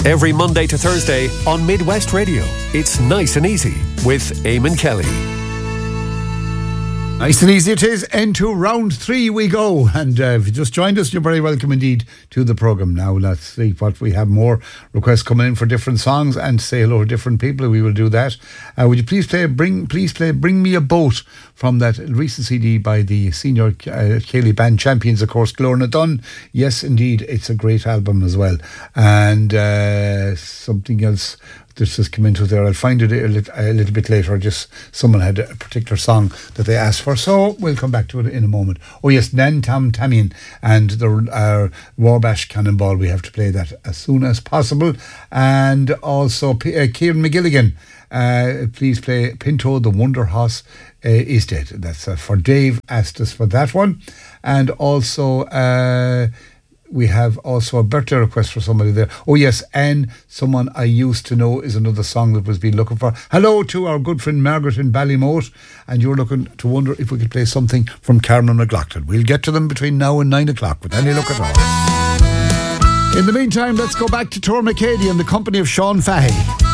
Every Monday to Thursday on Midwest Radio. It's Nice and Easy with Eamon Kelly. Nice and easy it is. Into round 3 we go. And if you just joined us, you're very welcome indeed to the programme. Now let's see what we have. More requests coming in for different songs and say hello to different people. We will do that. Would you please play Bring Me a Boat from that recent CD by the senior Ceilidh Band champions, of course, Glorna Dunn. Yes, indeed, it's a great album as well. And something else this has come into there. I'll find it a little bit later. Just someone had a particular song that they asked for, so we'll come back to it in a moment. Oh yes, Nan Tam Tamian and the Warbash Cannonball. We have to play that as soon as possible. And also Kieran McGilligan, please play Pinto the Wonder Horse is Dead. That's for Dave, asked us for that one. And also we have also a birthday request for somebody there. Oh yes, and Someone I Used to Know is another song that was being looking for. Hello to our good friend Margaret in Ballymote, and you're looking to wonder if we could play something from Carmen McLaughlin. We'll get to them between now and 9 o'clock with any luck at all. In the meantime, let's go back to Tor McCady and the company of Sean Fahey.